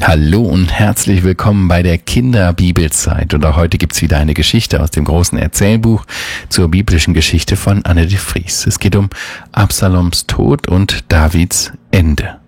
Hallo und herzlich willkommen bei der Kinderbibelzeit. Und auch heute gibt's wieder eine Geschichte aus dem großen Erzählbuch zur biblischen Geschichte von Anne de Vries. Es geht um Absaloms Tod und Davids Ende.